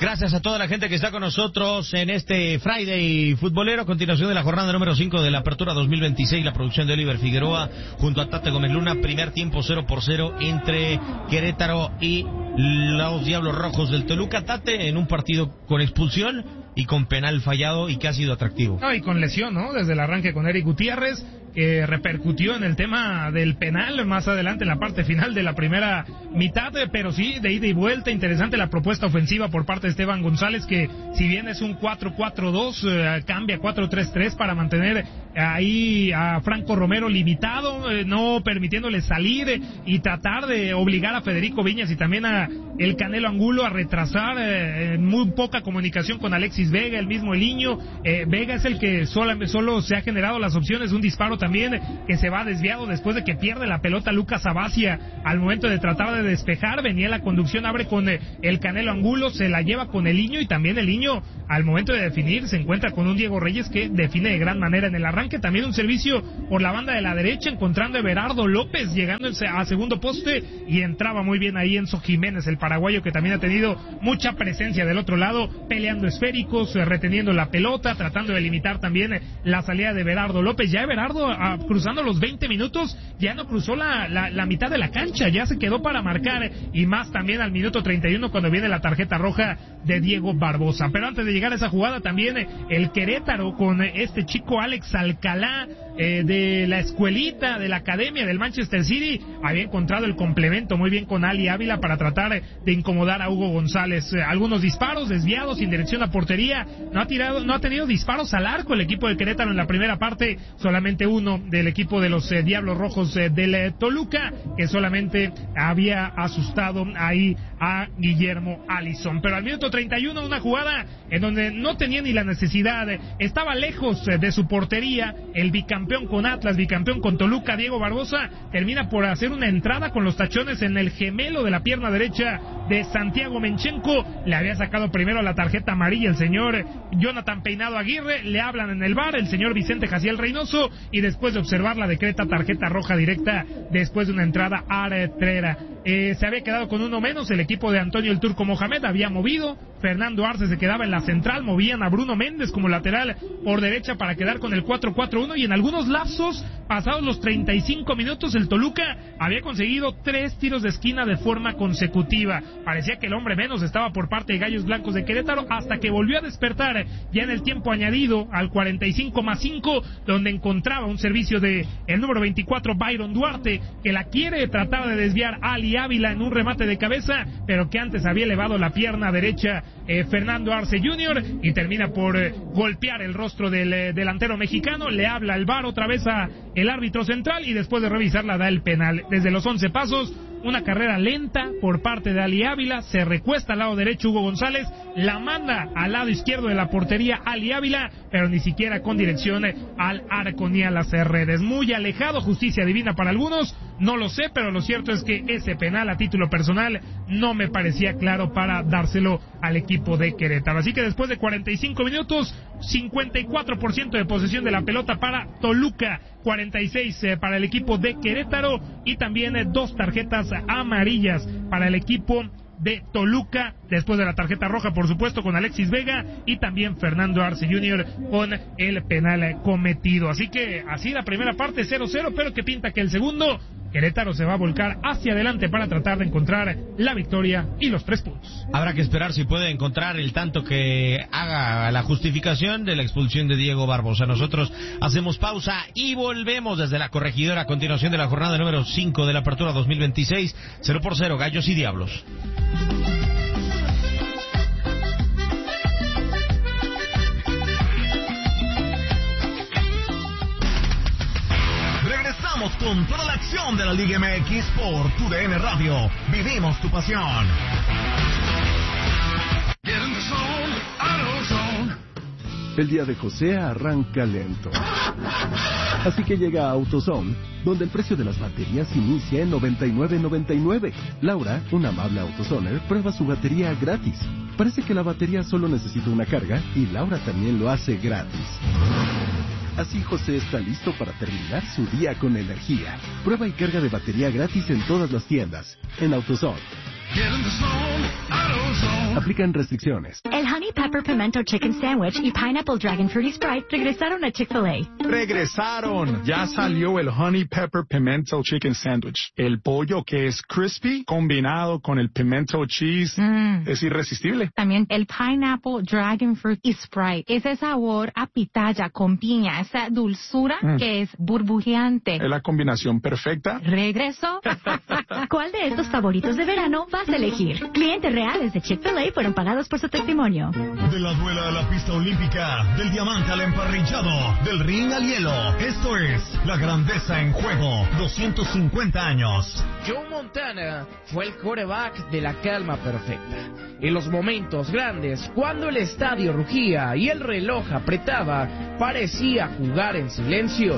Gracias a toda la gente que está con nosotros en este Friday futbolero, a continuación de la jornada número 5 de la Apertura 2026, la producción de Oliver Figueroa junto a Tate Gómez Luna, primer tiempo 0-0 entre Querétaro y los Diablos Rojos del Toluca. Tate, en un partido con expulsión y con penal fallado y que ha sido atractivo. No, y con lesión, ¿no? Desde el arranque con Eric Gutiérrez, que repercutió en el tema del penal más adelante en la parte final de la primera mitad, pero sí, de ida y vuelta. Interesante la propuesta ofensiva por parte de Esteban González, que si bien es un 4-4-2, cambia 4-3-3 para mantener ahí a Franco Romero limitado, no permitiéndole salir y tratar de obligar a Federico Viñas y también a el Canelo Angulo a retrasar. Muy poca comunicación con Alexis Vega, el mismo Eliño. Vega es el que solo se ha generado las opciones, un disparo también que se va desviado después de que pierde la pelota Lucas Abacia al momento de tratar de despejar. Venía la conducción, abre con el Canelo Angulo, se la lleva con Eliño y también Eliño al momento de definir se encuentra con un Diego Reyes que define de gran manera en el arranque. También un servicio por la banda de la derecha, encontrando a Everardo López llegando a segundo poste y entraba muy bien ahí Enzo Jiménez, el paraguayo, que también ha tenido mucha presencia del otro lado, peleando esféricos, reteniendo la pelota, tratando de limitar también la salida de Everardo López. Ya Everardo, cruzando los 20 minutos, ya no cruzó la mitad de la cancha, ya se quedó para marcar, y más también al minuto 31 cuando viene la tarjeta roja de Diego Barbosa. Pero antes de llegar a esa jugada también el Querétaro con este chico Alex Alcalá, de la escuelita, de la academia del Manchester City, había encontrado el complemento muy bien con Ali Ávila para tratar de incomodar a Hugo González. Algunos disparos desviados sin dirección a portería, no ha tenido disparos al arco el equipo de Querétaro en la primera parte, solamente uno del equipo de los Diablos Rojos del Toluca, que solamente había asustado ahí a Guillermo Alisson. Pero al minuto 31, una jugada en donde no tenía ni la necesidad, estaba lejos de su portería, el bicampeón con Atlas, bicampeón con Toluca, Diego Barbosa, termina por hacer una entrada con los tachones en el gemelo de la pierna derecha de Santiago Menchenko. Le había sacado primero la tarjeta amarilla el señor Jonathan Peinado Aguirre, le hablan en el VAR el señor Vicente Jaciel Reynoso, y después de observarla decreta tarjeta roja directa después de una entrada artrera. Se había quedado con uno menos el equipo de Antonio el Turco Mohamed, había movido, Fernando Arce se quedaba en la central, movían a Bruno Méndez como lateral por derecha para quedar con el 4-4-1, y en algunos lapsos, pasados los 35 minutos, el Toluca había conseguido 3 tiros de esquina de forma consecutiva. Parecía que el hombre menos estaba por parte de Gallos Blancos de Querétaro, hasta que volvió a despertar ya en el tiempo añadido al 45+5, donde encontraba un servicio de el número 24 Byron Duarte, que la quiere tratar de desviar Ali Ávila en un remate de cabeza, pero que antes había elevado la pierna derecha Fernando Arce Jr. y termina por golpear el rostro del delantero mexicano. Le habla el VAR otra vez a el árbitro central y después de revisarla da el penal. Desde los 11 pasos, una carrera lenta por parte de Ali Ávila, se recuesta al lado derecho Hugo González, la manda al lado izquierdo de la portería Ali Ávila, pero ni siquiera con dirección al arco ni a las redes. Muy alejado, justicia divina para algunos, no lo sé, pero lo cierto es que ese penal a título personal no me parecía claro para dárselo al equipo de Querétaro. Así que después de 45 minutos, 54% de posesión de la pelota para Toluca, 46 para el equipo de Querétaro, y también 2 tarjetas amarillas para el equipo de Toluca, después de la tarjeta roja, por supuesto, con Alexis Vega y también Fernando Arce Jr. con el penal cometido. Así que así la primera parte 0-0, pero que pinta que el segundo, Querétaro se va a volcar hacia adelante para tratar de encontrar la victoria y los 3 puntos. Habrá que esperar si puede encontrar el tanto que haga la justificación de la expulsión de Diego Barbosa. Nosotros hacemos pausa y volvemos desde la corregidora a continuación de la jornada número 5 de la Apertura 2026, 0-0, Gallos y Diablos. Regresamos con toda la acción de la Liga MX por TUDN Radio. Vivimos tu pasión. El día de José arranca lento. Así que llega a AutoZone, donde el precio de las baterías inicia en $99.99. Laura, una amable AutoZoner, prueba su batería gratis. Parece que la batería solo necesita una carga y Laura también lo hace gratis. Así José está listo para terminar su día con energía. Prueba y carga de batería gratis en todas las tiendas. En AutoZone. A Aplican restricciones. El Honey Pepper Pimento Chicken Sandwich y Pineapple Dragon Fruity Sprite regresaron a Chick-fil-A. ¡Regresaron! Ya salió el Honey Pepper Pimento Chicken Sandwich. El pollo que es crispy combinado con el pimento cheese es irresistible. También el Pineapple Dragon Fruit y Sprite. Ese sabor a pitaya con piña, esa dulzura que es burbujeante. Es la combinación perfecta. ¿Regreso? ¿Cuál de estos favoritos de verano vas a elegir? Clientes reales de Chick-fil-A fueron pagados por su testimonio. De la duela a la pista olímpica, del diamante al emparrillado, del ring al hielo. Esto es La Grandeza en Juego, 250 años. Joe Montana fue el quarterback de la calma perfecta. En los momentos grandes, cuando el estadio rugía y el reloj apretaba, parecía jugar en silencio.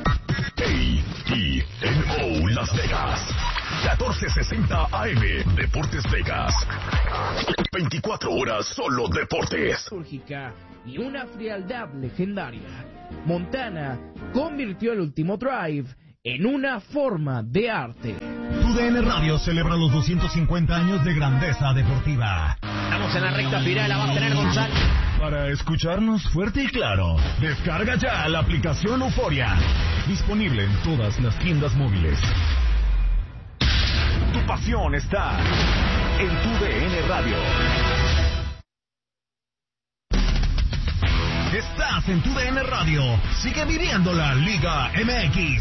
KENO Las Vegas, 1460 AM, Deportes Vegas. 24 horas solo deportes. Litúrgica y una frialdad legendaria. Montana convirtió el último drive en una forma de arte. TUDN Radio celebra los 250 años de grandeza deportiva. Estamos en la recta final, la va a tener González. Para escucharnos fuerte y claro, descarga ya la aplicación Euforia. Disponible en todas las tiendas móviles. Tu pasión está en TUDN Radio. Estás en TUDN Radio. Sigue viviendo la Liga MX.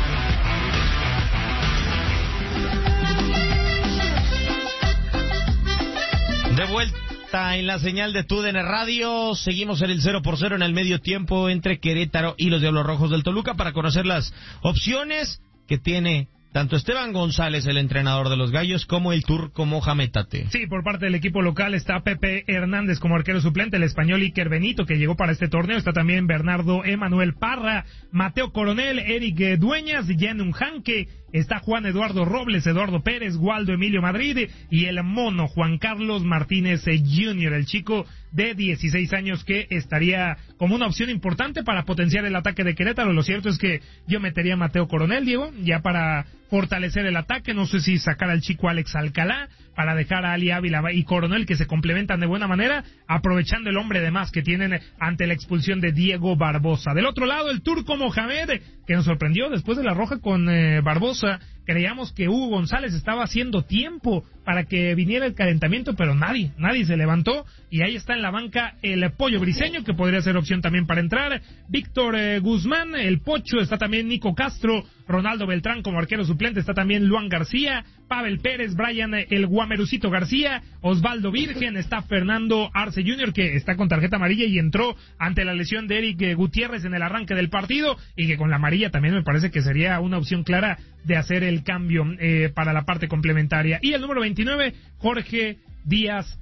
De vuelta en la señal de TUDN Radio, seguimos en el 0-0 en el medio tiempo entre Querétaro y los Diablos Rojos del Toluca para conocer las opciones que tiene tanto Esteban González, el entrenador de los Gallos, como el turco Mohamed Tate. Sí, por parte del equipo local está Pepe Hernández como arquero suplente, el español Iker Benito, que llegó para este torneo, está también Bernardo Emanuel Parra, Mateo Coronel, Eric Dueñas, Yenun Janque, está Juan Eduardo Robles, Eduardo Pérez, Waldo Emilio Madrid y el mono Juan Carlos Martínez Jr., el chico de 16 años que estaría como una opción importante para potenciar el ataque de Querétaro. Lo cierto es que yo metería a Mateo Coronel, Diego, ya para fortalecer el ataque. No sé si sacar al chico Alex Alcalá para dejar a Ali Ávila y Coronel, que se complementan de buena manera, aprovechando el hombre de más que tienen ante la expulsión de Diego Barbosa. Del otro lado, el turco Mohamed, que nos sorprendió después de la roja con Barbosa. Creíamos que Hugo González estaba haciendo tiempo para que viniera el calentamiento, pero nadie se levantó, y ahí está en la banca el Pollo Briseño, que podría ser opción también para entrar, Víctor Guzmán, el Pocho, está también Nico Castro, Ronaldo Beltrán como arquero suplente, está también Luan García, Pavel Pérez, Brian el Guamerucito García, Osvaldo Virgen, está Fernando Arce Jr., que está con tarjeta amarilla y entró ante la lesión de Eric Gutiérrez en el arranque del partido, y que con la amarilla también me parece que sería una opción clara de hacer el cambio para la parte complementaria. Y el número 29, Jorge Díaz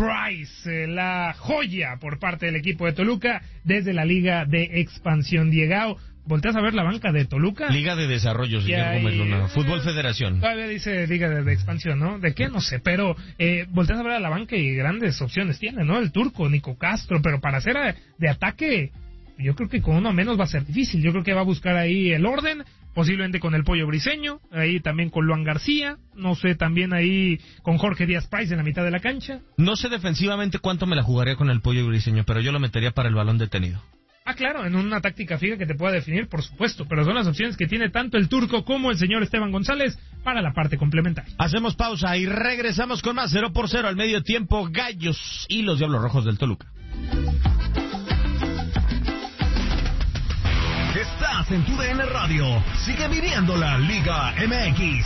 Price, la joya por parte del equipo de Toluca desde la Liga de Expansión. Diegao, ¿volteas a ver la banca de Toluca? Liga de Desarrollo, señor Gómez Luna. Fútbol Federación. Todavía dice Liga de Expansión, ¿no? ¿De qué? No sé, pero volteas a ver a la banca y grandes opciones tiene, ¿no? El turco, Nico Castro, pero para hacer de ataque, yo creo que con uno menos va a ser difícil. Yo creo que va a buscar ahí el orden, posiblemente con el Pollo Briseño, ahí también con Luan García, no sé, también ahí con Jorge Díaz Price en la mitad de la cancha. No sé defensivamente cuánto me la jugaría con el Pollo Briseño, pero yo lo metería para el balón detenido. Ah, claro, en una táctica fija que te pueda definir, por supuesto, pero son las opciones que tiene tanto el turco como el señor Esteban González para la parte complementaria. Hacemos pausa y regresamos con más 0-0 al medio tiempo, Gallos y los Diablos Rojos del Toluca. Estás en TUDN Radio. Sigue viviendo la Liga MX.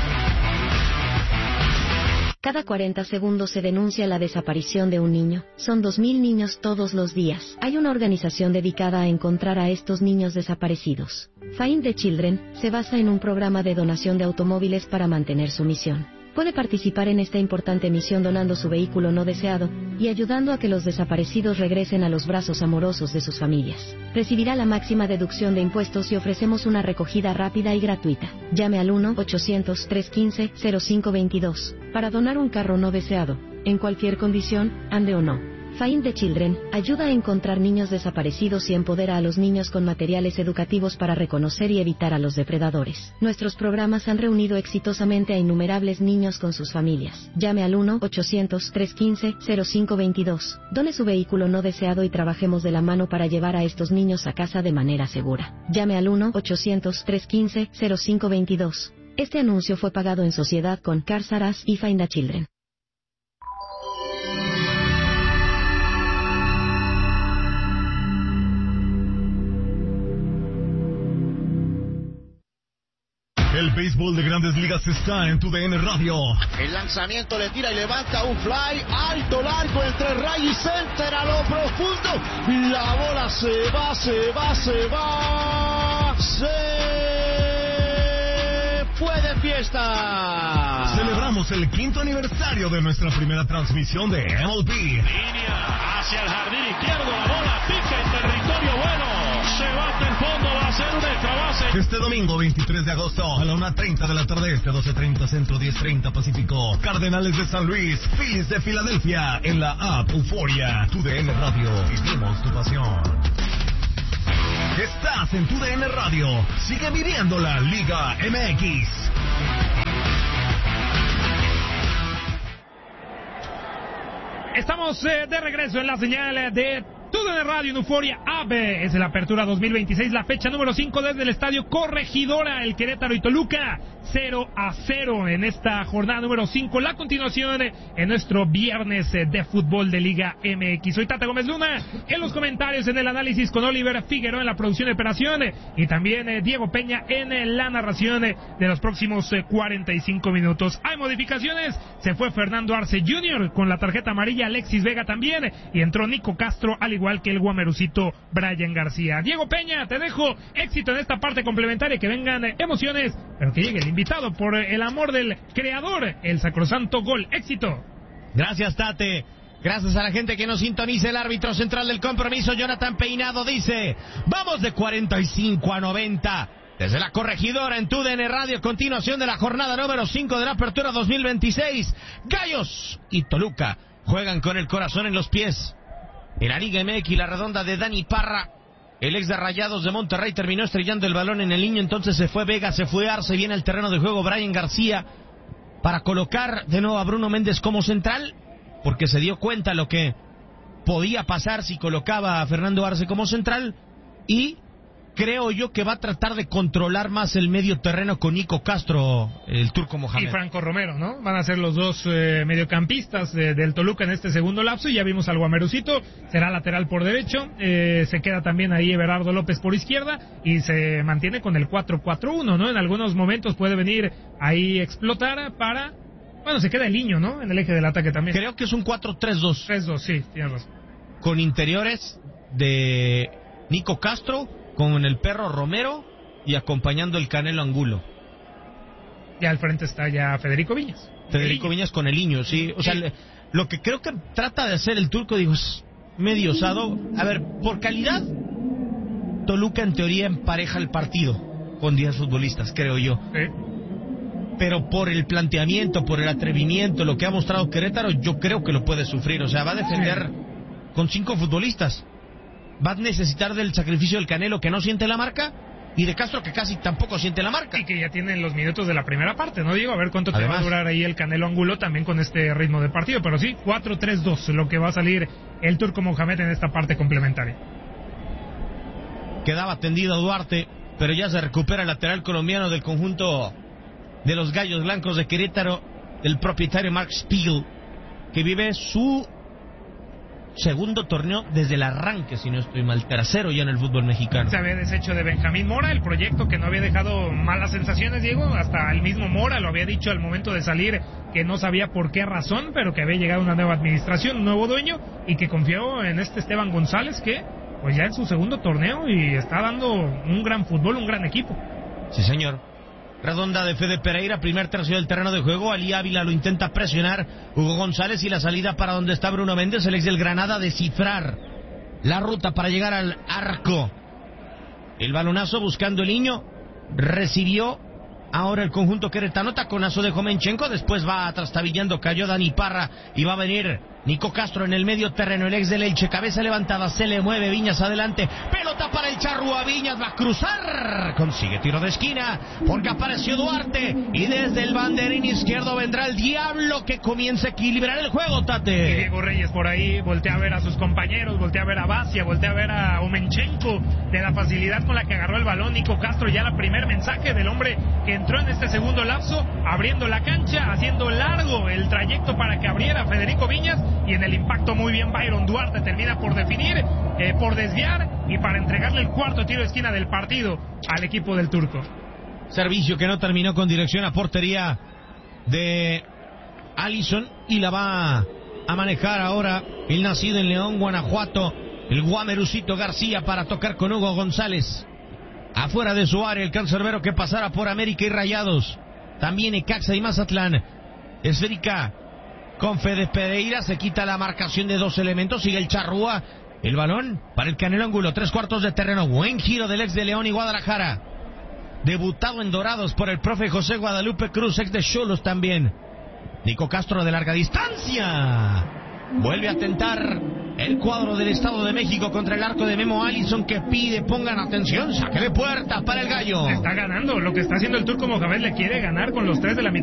Cada 40 segundos se denuncia la desaparición de un niño. Son 2.000 niños todos los días. Hay una organización dedicada a encontrar a estos niños desaparecidos. Find the Children se basa en un programa de donación de automóviles para mantener su misión. Puede participar en esta importante misión donando su vehículo no deseado y ayudando a que los desaparecidos regresen a los brazos amorosos de sus familias. Recibirá la máxima deducción de impuestos y ofrecemos una recogida rápida y gratuita. Llame al 1-800-315-0522 para donar un carro no deseado, en cualquier condición, ande o no. Find the Children ayuda a encontrar niños desaparecidos y empodera a los niños con materiales educativos para reconocer y evitar a los depredadores. Nuestros programas han reunido exitosamente a innumerables niños con sus familias. Llame al 1-800-315-0522. Done su vehículo no deseado y trabajemos de la mano para llevar a estos niños a casa de manera segura. Llame al 1-800-315-0522. Este anuncio fue pagado en sociedad con Cars R Us y Find the Children. El béisbol de Grandes Ligas está en TUDN Radio. El lanzamiento le tira y levanta un fly alto, largo, entre ray y center a lo profundo. La bola se va. Se fue de fiesta. Celebramos el 5º aniversario de nuestra primera transmisión de MLB. Línea hacia el jardín izquierdo, la bola pica en territorio bueno. Se bate el fondo, va a ser un extra base. Este domingo 23 de agosto a la 1:30 de la tarde, 12:30 Centro, 10:30 Pacífico. Cardenales de San Luis, Phillies de Filadelfia, en la app Euforia. TUDN Radio, vivimos tu pasión. Estás en TUDN Radio, sigue viviendo la Liga MX. Estamos de regreso en la señal de TUDN Radio en Euforia AB. Es la apertura 2026, la fecha número 5 desde el Estadio Corregidora. El Querétaro y Toluca 0-0 en esta jornada número 5. La continuación en nuestro viernes de fútbol de Liga MX. Soy Tata Gómez Luna en los comentarios, en el análisis con Oliver Figueroa en la producción de operación y también Diego Peña en la narración de los próximos 45 minutos. Hay modificaciones, se fue Fernando Arce Jr. con la tarjeta amarilla, Alexis Vega también, y entró Nico Castro al igual que el guamerucito Brian García. Diego Peña, te dejo éxito en esta parte complementaria, que vengan emociones, pero que llegue el invitado por el amor del creador, el sacrosanto gol. Éxito. Gracias, Tate. Gracias a la gente que nos sintoniza. El árbitro central del compromiso, Jonathan Peinado, dice: vamos de 45 a 90. Desde la Corregidora en TUDN Radio, continuación de la jornada número 5 de la apertura 2026. Gallos y Toluca juegan con el corazón en los pies. En la Liga MX, la redonda de Dani Parra, el ex de Rayados de Monterrey, terminó estrellando el balón en el niño. Entonces se fue Vega, se fue Arce, viene al terreno de juego Brian García para colocar de nuevo a Bruno Méndez como central, porque se dio cuenta lo que podía pasar si colocaba a Fernando Arce como central, y creo yo que va a tratar de controlar más el medio terreno con Nico Castro, el turco Mohamed. Y Franco Romero, ¿no? Van a ser los dos mediocampistas del Toluca en este segundo lapso, y ya vimos al Guamerucito, será lateral por derecho, se queda también ahí Everardo López por izquierda, y se mantiene con el 4-4-1, ¿no? En algunos momentos puede venir ahí explotar para... Bueno, se queda el niño, ¿no? En el eje del ataque también. Creo que es un 4-3-2. 3-2, sí, tienes razón. Con interiores de Nico Castro, con el perro Romero y acompañando el Canelo Angulo. Y al frente está ya Federico Viñas. Federico Viñas con el niño, sí. O sea, lo que creo que trata de hacer el turco, digo, es medio osado. A ver, por calidad, Toluca en teoría empareja el partido con 10 futbolistas, creo yo. Sí. Pero por el planteamiento, por el atrevimiento, lo que ha mostrado Querétaro, yo creo que lo puede sufrir. O sea, va a defender con 5 futbolistas. Va a necesitar del sacrificio del Canelo, que no siente la marca, y de Castro, que casi tampoco siente la marca. Y que ya tienen los minutos de la primera parte, ¿no, Diego? A ver cuánto te va a durar ahí el Canelo Angulo también con este ritmo de partido. Pero sí, 4-3-2, lo que va a salir el turco Mohamed en esta parte complementaria. Quedaba tendido Duarte, pero ya se recupera el lateral colombiano del conjunto de los Gallos Blancos de Querétaro, el propietario Mark Spiegel, que vive su segundo torneo desde el arranque, si no estoy mal, tercero ya en el fútbol mexicano. Se había deshecho de Benjamín Mora, el proyecto que no había dejado malas sensaciones, Diego. Hasta el mismo Mora lo había dicho al momento de salir, que no sabía por qué razón, pero que había llegado una nueva administración, un nuevo dueño, y que confió en este Esteban González, que pues ya en su segundo torneo y está dando un gran fútbol, un gran equipo. Sí, señor. Redonda de Fede Pereira, primer tercio del terreno de juego. Ali Ávila lo intenta presionar. Hugo González, y la salida para donde está Bruno Méndez, el ex del Granada, descifrar la ruta para llegar al arco. El balonazo buscando el niño. Recibió ahora el conjunto queretano. Taconazo de Jomenchenko. Después va trastabillando. Cayó Dani Parra y va a venir Nico Castro en el medio terreno, el ex del Elche, cabeza levantada, se le mueve, Viñas adelante, pelota para el Charrúa, Viñas va a cruzar, consigue tiro de esquina, porque apareció Duarte, y desde el banderín izquierdo vendrá el Diablo que comienza a equilibrar el juego, Tate. Y Diego Reyes por ahí, voltea a ver a sus compañeros, voltea a ver a Basia, voltea a ver a Omenchenko, de la facilidad con la que agarró el balón Nico Castro, ya la primer mensaje del hombre que entró en este segundo lapso, abriendo la cancha, haciendo largo el trayecto para que abriera Federico Viñas, y en el impacto muy bien Byron Duarte termina por definir, por desviar y para entregarle el cuarto tiro de esquina del partido al equipo del turco. Servicio que no terminó con dirección a portería de Alisson, y la va a manejar ahora el nacido en León, Guanajuato, el Guamerucito García, para tocar con Hugo González. Afuera de su área el cancerbero que pasara por América y Rayados. También Necaxa y Mazatlán. Esférica con Fede Pereira, se quita la marcación de dos elementos, sigue el Charrúa, el balón para el Canelo Angulo, 3/4 de terreno, buen giro del ex de León y Guadalajara, debutado en Dorados por el profe José Guadalupe Cruz, ex de Xolos también. Nico Castro de larga distancia, vuelve a tentar el cuadro del Estado de México contra el arco de Memo Alisson, que pide, pongan atención, saque de puerta para el Gallo. Está ganando, lo que está haciendo el turco Mohamed, le quiere ganar con los tres de la mitad.